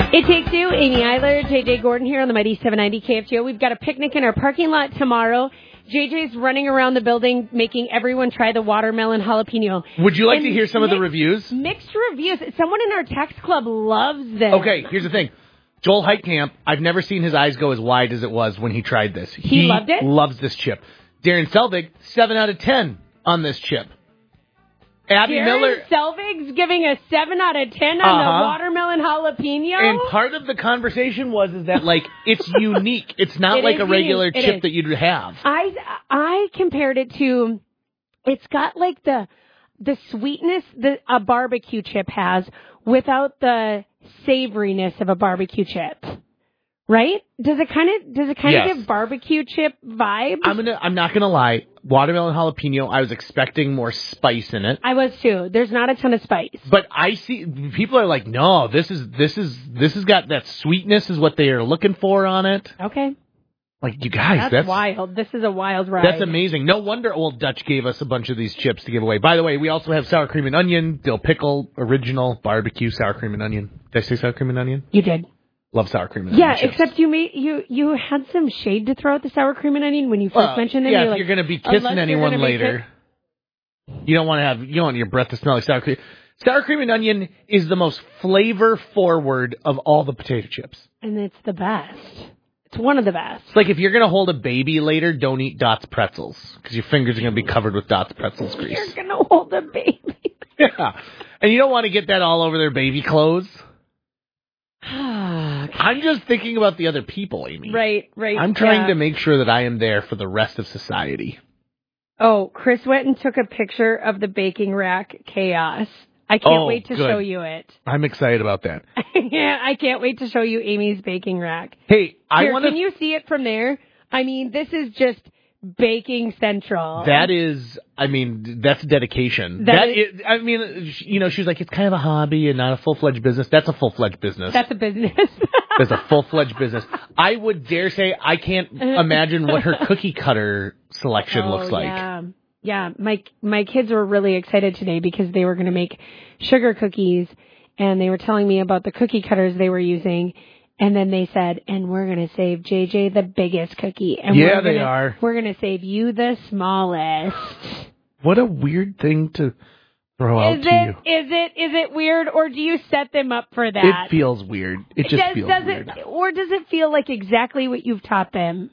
It Takes Two, Amy Eiler, JJ Gordon here on the Mighty 790 KFGO. We've got a picnic in our parking lot tomorrow. JJ's running around the building making everyone try the watermelon jalapeno. Would you like to hear some of the reviews? Mixed reviews. Someone in our text club loves this. Okay, here's the thing. Joel Heitkamp, I've never seen his eyes go as wide as it was when he tried this. He loved it? Loves this chip. Darren Selvig, 7 out of 10 on this chip. Abby Miller. Selvig's giving a 7 out of 10 on the watermelon jalapeno. And part of the conversation was that like it's unique. It's not like a regular chip that you'd have. I compared it to, it's got like the sweetness that a barbecue chip has without the savoriness of a barbecue chip. Right? Does it kind of give barbecue chip vibes? I'm not gonna lie. Watermelon jalapeno, I was expecting more spice in it. I was too. There's not a ton of spice. But I see people are like, no, this has got that sweetness is what they are looking for on it. Okay. Like, you guys, that's wild. This is a wild ride. That's amazing. No wonder Old Dutch gave us a bunch of these chips to give away. By the way, we also have sour cream and onion, dill pickle, original, barbecue, sour cream and onion. Did I say sour cream and onion? You did. Love sour cream and onion chips. Except you had some shade to throw at the sour cream and onion when you first mentioned it. Yeah, if you're going to be kissing anyone later, you don't want your breath to smell like sour cream. Sour cream and onion is the most flavor forward of all the potato chips. And it's the best. It's one of the best. It's like if you're going to hold a baby later, don't eat Dots pretzels because your fingers are going to be covered with Dots pretzels grease. You're going to hold a baby. Yeah. And you don't want to get that all over their baby clothes. I'm just thinking about the other people, Amy. Right. I'm trying to make sure that I am there for the rest of society. Oh, Chris went and took a picture of the baking rack chaos. I can't wait to show you it. I'm excited about that. Yeah, I can't wait to show you Amy's baking rack. Hey, Can you see it from there? I mean, this is just baking central. That's dedication. She's like, it's kind of a hobby and not a full-fledged business. That's a full-fledged business. That's a business. That's a full-fledged business. I would dare say I can't imagine what her cookie cutter selection looks like. Yeah. My kids were really excited today because they were going to make sugar cookies, and they were telling me about the cookie cutters they were using. And then they said, and we're going to save JJ the biggest cookie. And they are. We're going to save you the smallest. What a weird thing to throw out to you. Is it weird, or do you set them up for that? It feels weird. It just feels weird. Or does it feel like exactly what you've taught them?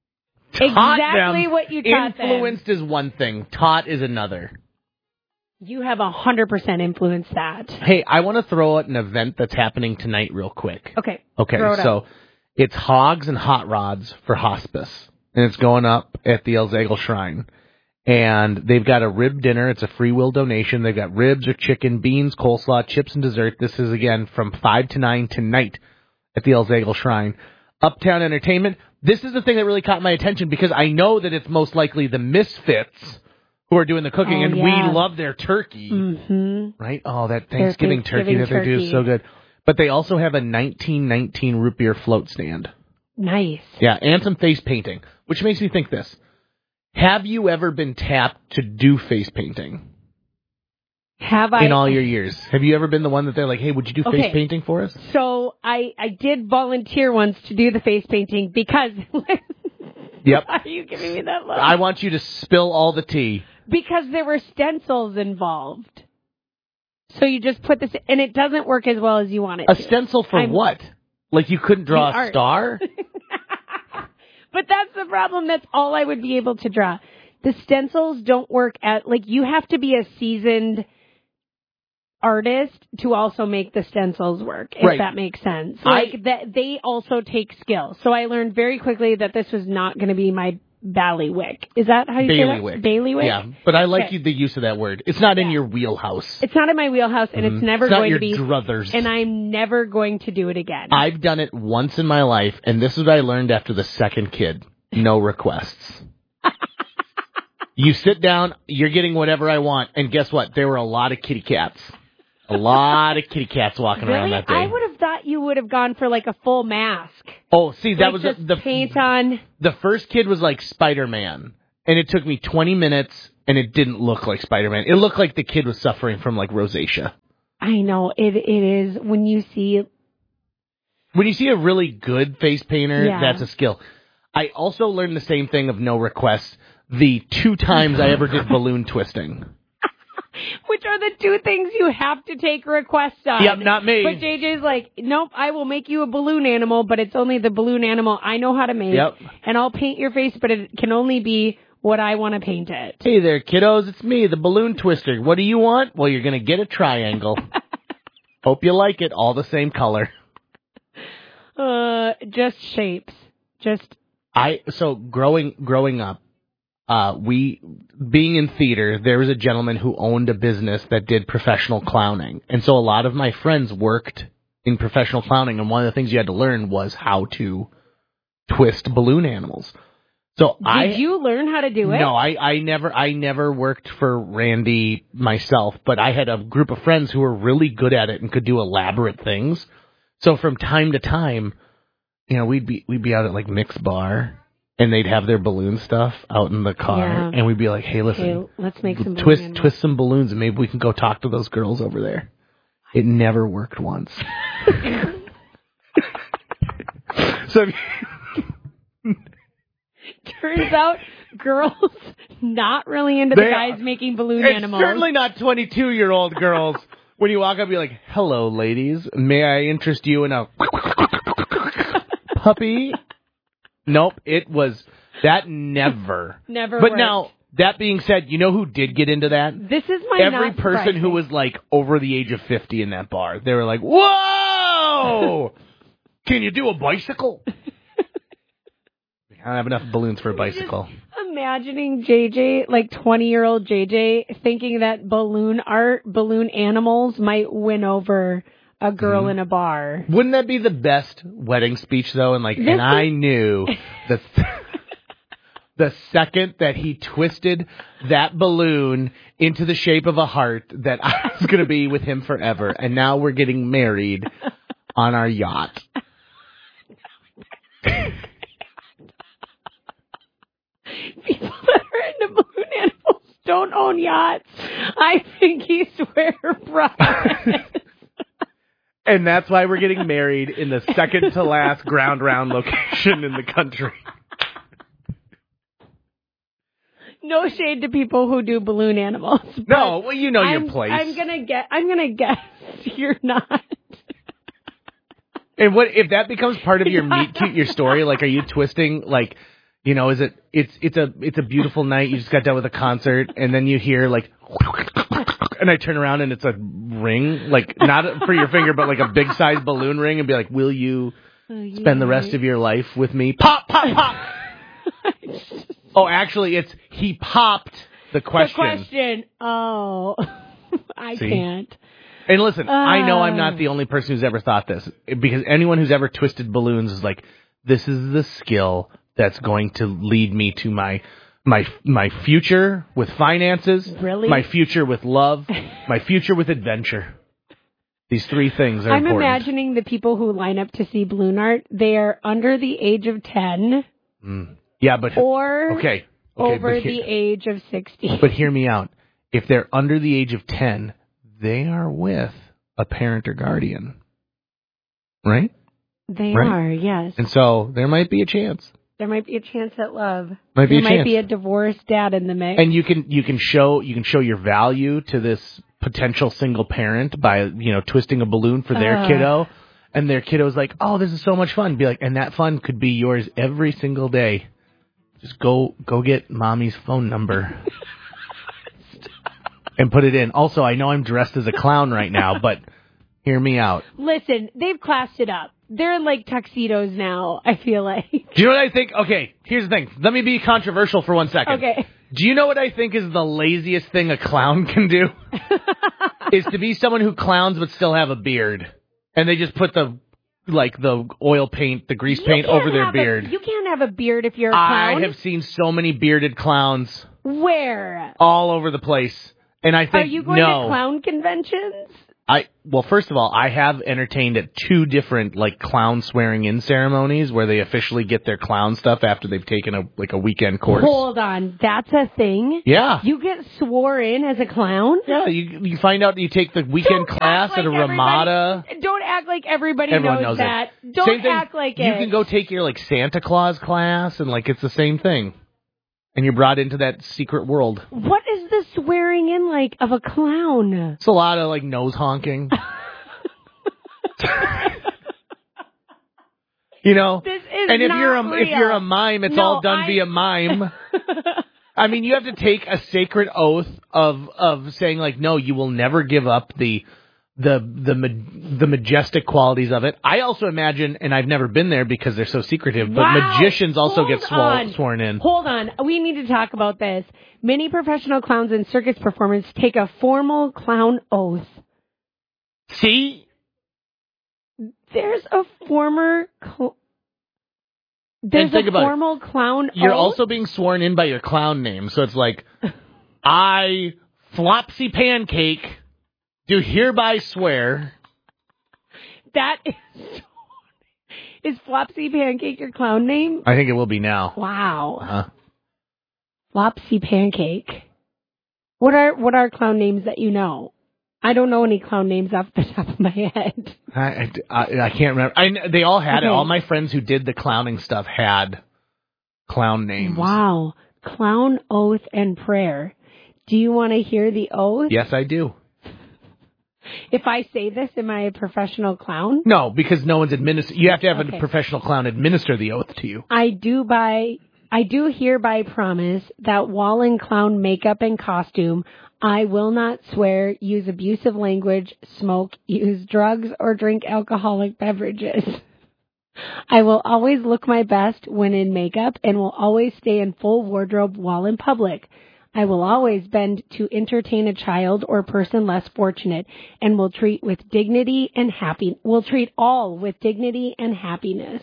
What you taught them. Influenced is one thing. Taught is another. You have 100% influenced that. Hey, I want to throw out an event that's happening tonight real quick. Okay. So it's Hogs and Hot Rods for hospice. And it's going up at the El Zagel Shrine. And they've got a rib dinner. It's a free will donation. They've got ribs or chicken, beans, coleslaw, chips, and dessert. This is, again, from 5 to 9 tonight at the El Zagel Shrine. Uptown Entertainment. This is the thing that really caught my attention because I know that it's most likely the Misfits who are doing the cooking, and we love their turkey, right? Oh, that Thanksgiving turkey that they do is so good. But they also have a 1919 root beer float stand. Nice. Yeah, and some face painting, which makes me think this. Have you ever been tapped to do face painting? Have I? In all your years. Have you ever been the one that they're like, hey, would you do face painting for us? So I did volunteer once to do the face painting because... Yep. Why are you giving me that look? I want you to spill all the tea. Because there were stencils involved. So you just put this, and it doesn't work as well as you want it to. A stencil for what? Like you couldn't draw a star? But that's the problem. That's all I would be able to draw. The stencils don't work you have to be a seasoned artist to also make the stencils work, if that makes sense. They also take skill. So I learned very quickly that this was not going to be my bailiwick. Is that how you say that? Bailiwick? Yeah, but I like the use of that word. It's not in your wheelhouse. It's not in my wheelhouse, and it's never going to be. Druthers. And I'm never going to do it again. I've done it once in my life, and this is what I learned after the second kid. No requests. You sit down, you're getting whatever I want, and guess what? There were a lot of kitty cats. A lot of kitty cats walking around that day. I would have thought you would have gone for a full mask. Oh, see, that was the paint on. The first kid was like Spider-Man, and it took me 20 minutes, and it didn't look like Spider-Man. It looked like the kid was suffering from rosacea. I know it is when you see when you see a really good face painter, Yeah. that's a skill. I also learned the same thing of no requests the 2 times I ever did balloon twisting. Which are the 2 things you have to take requests on. Yep, not me. But JJ's like, nope, I will make you a balloon animal, but it's only the balloon animal I know how to make. Yep. And I'll paint your face, but it can only be what I want to paint it. Hey there, kiddos, it's me, the balloon twister. What do you want? Well, you're going to get a triangle. Hope you like it, all the same color. Just shapes. So growing up, being in theater, there was a gentleman who owned a business that did professional clowning. And so a lot of my friends worked in professional clowning, and one of the things you had to learn was how to twist balloon animals. So Did you learn how to do it? No, I never worked for Randy myself, but I had a group of friends who were really good at it and could do elaborate things. So from time to time, we'd be out at like Mick's Bar, and they'd have their balloon stuff out in the car, and we'd be like, "Hey, listen, let's make some twist some balloons, and maybe we can go talk to those girls over there." It never worked once. So turns out girls not really into the guys making balloon animals. Certainly not 22-year-old girls. When you walk up, you're like, "Hello, ladies. May I interest you in a puppy?" Nope, that never. Never But worked. now, that being said, you know who did get into that? This is my Every not person surprising. who was like over the age of 50 in that bar. They were like, "Whoa! Can you do a bicycle?" I don't have enough balloons for a bicycle. Just imagining JJ, like 20-year-old JJ, thinking that balloon animals might win over a girl in a bar. Wouldn't that be the best wedding speech, though? And I knew that the second that he twisted that balloon into the shape of a heart, that I was going to be with him forever. And now we're getting married on our yacht. People that are into balloon animals don't own yachts. I think he's where Brian is. And that's why we're getting married in the second to last ground round location in the country. No shade to people who do balloon animals. No, well, you know your place. I'm gonna guess you're not. And what if that becomes part of your meet cute, your story? Like, are you twisting? Like, it's a beautiful night. You just got done with a concert, and then you hear like, and I turn around and it's a ring, like not for your finger, but like a big size balloon ring, and be like, "Will you spend the rest of your life with me?" Pop, pop, pop. Oh, actually, it's he popped the question. The question. Oh, I can't. And listen, I know I'm not the only person who's ever thought this, because anyone who's ever twisted balloons is like, this is the skill that's going to lead me to my future with finances, really? My future with love, my future with adventure. These 3 things are I'm important. imagining the people who line up to see balloon art, they are under the age of 10. Yeah, but or okay, over the age of 60. But hear me out. If they're under the age of 10, they are with a parent or guardian, right? They are, yes. And so there might be a chance. There might be a chance at love. There might be a divorced dad in the mix. And you can show your value to this potential single parent by twisting a balloon for their kiddo, and their kiddo's like, "Oh, this is so much fun." Be like, and that fun could be yours every single day. Just go get mommy's phone number and put it in. Also, I know I'm dressed as a clown right now, but hear me out. Listen, they've classed it up. They're in like tuxedos now, I feel like. Do you know what I think? Okay, here's the thing. Let me be controversial for 1 second. Okay. Do you know what I think is the laziest thing a clown can do? Is to be someone who clowns but still have a beard. And they just put the oil paint, the grease paint over their beard. You can't have a beard if you're a clown. I have seen so many bearded clowns. Where? All over the place. And I think, are you going to clown conventions? Well, first of all, I have entertained at 2 different like clown swearing in ceremonies where they officially get their clown stuff after they've taken a weekend course. Hold on, that's a thing? Yeah. You get swore in as a clown? Yeah, you find out you take the weekend class at a Ramada. Don't act like everyone knows that. It. Don't act like it. You can go take your like Santa Claus class and like it's the same thing. And you're brought into that secret world. What is the swearing in like of a clown? It's a lot of like nose honking. You know, this is and if not if you're a mime, it's all done via mime. I mean, you have to take a sacred oath of saying like, no, you will never give up the majestic qualities of it. I also imagine, and I've never been there because they're so secretive, but magicians also get sworn in. Hold on. We need to talk about this. Many professional clowns and circus performers take a formal clown oath. See? There's a formal clown You're oath? also being sworn in by your clown name, so it's like, I, Flopsy Pancake, do hereby swear. That is Flopsy Pancake your clown name? I think it will be now. Wow. Uh-huh. Flopsy Pancake. What are clown names that you know? I don't know any clown names off the top of my head. I can't remember. They all had it. All my friends who did the clowning stuff had clown names. Wow. Clown, oath, and prayer. Do you want to hear the oath? Yes, I do. If I say this, am I a professional clown? No, because no one's administered. You have to have a professional clown administer the oath to you. I do hereby promise that while in clown makeup and costume, I will not swear, use abusive language, smoke, use drugs, or drink alcoholic beverages. I will always look my best when in makeup and will always stay in full wardrobe while in public. I will always bend to entertain a child or person less fortunate and will treat all with dignity and happiness.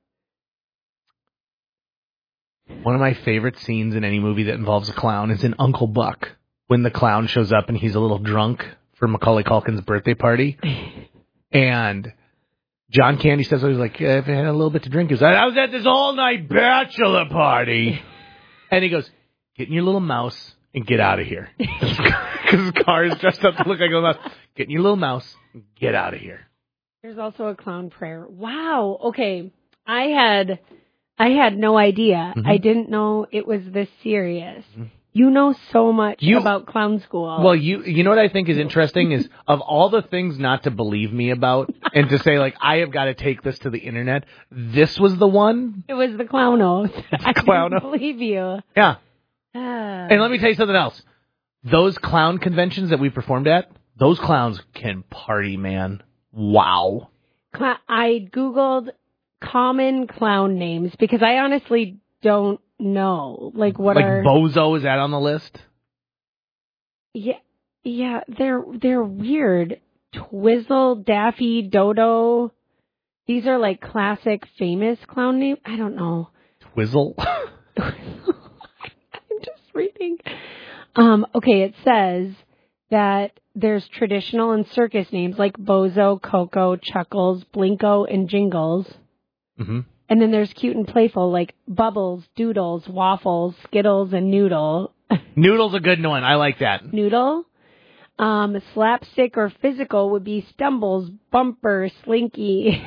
One of my favorite scenes in any movie that involves a clown is in Uncle Buck, when the clown shows up and he's a little drunk for Macaulay Culkin's birthday party. And John Candy says, he's like, if I had a little bit to drink, he was like, I was at this all-night bachelor party. And he goes, get in your little mouse and get out of here. Because his car is dressed up to look like a mouse. Get in your little mouse and get out of here. There's also a clown prayer. Wow. Okay. I had no idea. Mm-hmm. I didn't know it was this serious. Mm-hmm. You know so much about clown school. Well, you know what I think is interesting is of all the things not to believe me about and to say, like, I have got to take this to the internet, this was the one? It was the clown oath. I didn't believe you. Yeah. And let me tell you something else. Those clown conventions that we performed at, those clowns can party, man. Wow. I Googled common clown names because I honestly don't know. Like Bozo, is that on the list? Yeah, they're weird. Twizzle, Daffy, Dodo. These are like classic famous clown names. I don't know. Twizzle? I'm just reading. Okay, it says that there's traditional and circus names like Bozo, Coco, Chuckles, Blinko, and Jingles. Mm-hmm. And then there's cute and playful like Bubbles, Doodles, Waffles, Skittles, and Noodle. Noodle's a good one. I like that. Noodle. Slapstick or physical would be Stumbles, Bumper, Slinky.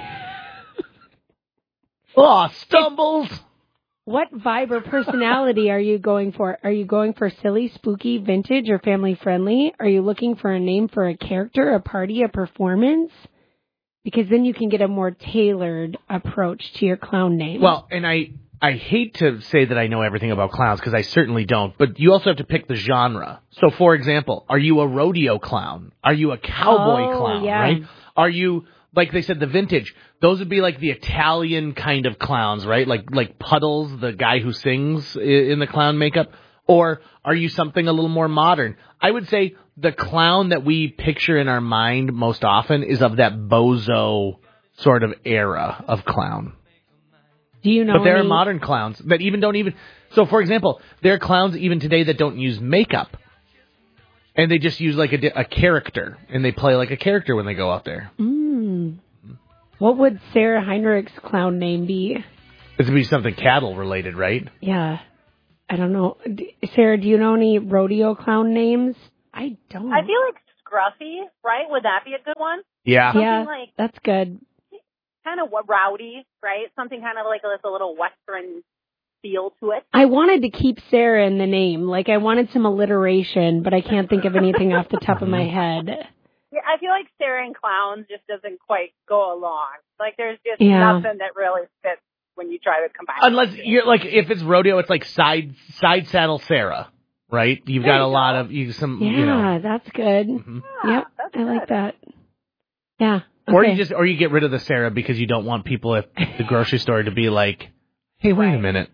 Oh, Stumbles! What vibe or personality are you going for? Are you going for silly, spooky, vintage, or family friendly? Are you looking for a name for a character, a party, a performance? Because then you can get a more tailored approach to your clown name. Well, and I hate to say that I know everything about clowns because I certainly don't, but you also have to pick the genre. So, for example, are you a rodeo clown? Are you a cowboy clown, right? Are you, like they said, the vintage? Those would be like the Italian kind of clowns, right? Like Puddles, the guy who sings in the clown makeup. Or are you something a little more modern? I would say the clown that we picture in our mind most often is of that Bozo sort of era of clown. Do you know? But there are modern clowns that don't even. So, for example, there are clowns even today that don't use makeup. And they just use like a character, and they play like a character when they go out there. What would Sarah Heinrich's clown name be? This would be something cattle related, right? Yeah. I don't know. Sarah, do you know any rodeo clown names? I don't. I feel like Scruffy, right? Would that be a good one? Yeah. Yeah, that's good. Kind of rowdy, right? Something kind of like a little Western feel to it. I wanted to keep Sarah in the name. Like, I wanted some alliteration, but I can't think of anything off the top of my head. Yeah, I feel like Sarah and clowns just doesn't quite go along. Like, there's just nothing that really fits when you try to combine. Unless you're like, if it's rodeo, it's like side saddle Sarah, right? You've got a lot of you know. That's good. Mm-hmm. Yep, I like that. Yeah. Okay. Or you get rid of the Sarah because you don't want people at the grocery store to be like, hey, wait a minute.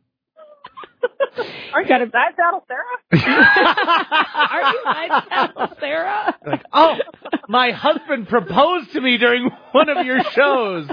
Aren't you side saddle Sarah? Are you side saddle Sarah? Like, oh, my husband proposed to me during one of your shows.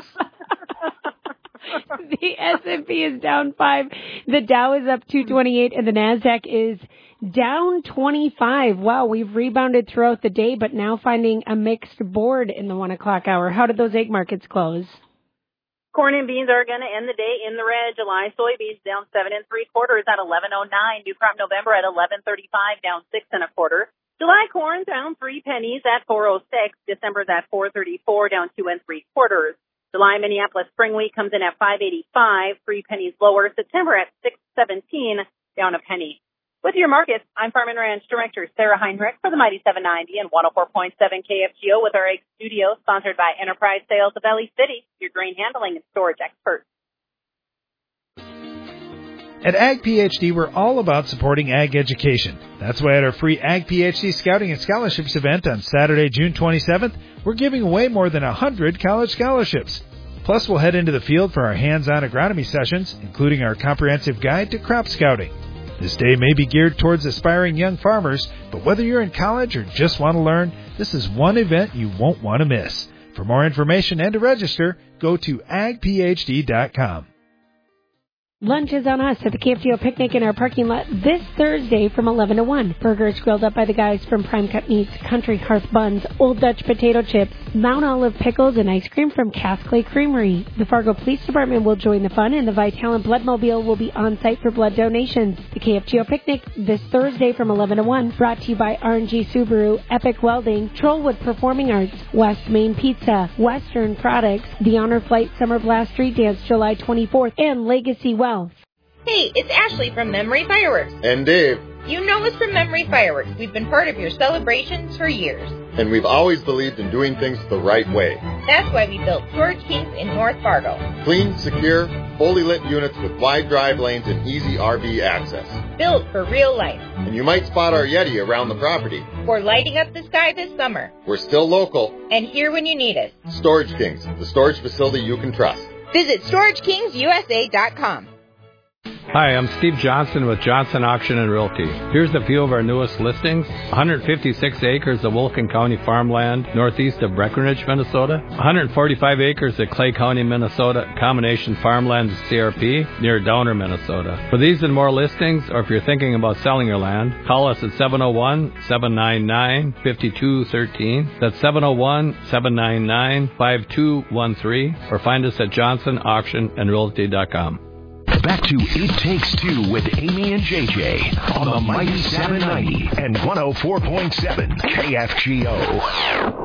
The S&P is down 5. The Dow is up 228, and the NASDAQ is down 25. Wow, we've rebounded throughout the day, but now finding a mixed board in the 1 o'clock hour. How did those egg markets close? Corn and beans are going to end the day in the red. July soybeans down 7 3/4 at 11.09. New crop November at 11.35, down 6 1/4. July corn down 3 pennies at 4.06. December's at 4.34, down 2 3/4. July Minneapolis spring wheat comes in at 5.85, 3 pennies lower. September at 6.17, down a penny. With your markets, I'm Farm and Ranch Director Sarah Heinrich for the Mighty 790 and 104.7 KFGO with our egg studio, sponsored by Enterprise Sales of Valley City, your grain handling and storage expert. At Ag PhD, we're all about supporting ag education. That's why at our free Ag PhD Scouting and Scholarships event on Saturday, June 27th, we're giving away more than 100 college scholarships. Plus, we'll head into the field for our hands-on agronomy sessions, including our comprehensive guide to crop scouting. This day may be geared towards aspiring young farmers, but whether you're in college or just want to learn, this is one event you won't want to miss. For more information and to register, go to agphd.com. Lunch is on us at the KFGO Picnic in our parking lot this Thursday from 11 to 1. Burgers grilled up by the guys from Prime Cut Meats, Country Hearth Buns, Old Dutch Potato Chips, Mount Olive Pickles, and ice cream from Cass Clay Creamery. The Fargo Police Department will join the fun, and the Vitalant Bloodmobile will be on site for blood donations. The KFGO Picnic this Thursday from 11 to 1, brought to you by R&G Subaru, Epic Welding, Trollwood Performing Arts, West Main Pizza, Western Products, the Honor Flight Summer Blast Street Dance July 24th, and Legacy Wealth. Hey, it's Ashley from Memory Fireworks. And Dave. You know us from Memory Fireworks. We've been part of your celebrations for years. And we've always believed in doing things the right way. That's why we built Storage Kings in North Fargo. Clean, secure, fully lit units with wide drive lanes and easy RV access. Built for real life. And you might spot our Yeti around the property. We're lighting up the sky this summer. We're still local. And here when you need us. Storage Kings, the storage facility you can trust. Visit StorageKingsUSA.com. Hi, I'm Steve Johnson with Johnson Auction and Realty. Here's a few of our newest listings. 156 acres of Wilkin County farmland northeast of Breckenridge, Minnesota. 145 acres of Clay County, Minnesota combination farmland CRP near Downer, Minnesota. For these and more listings, or if you're thinking about selling your land, call us at 701-799-5213. That's 701-799-5213. Or find us at johnsonauctionandrealty.com. Back to It Takes Two with Amy and JJ on the Mighty 790 and 104.7 KFGO.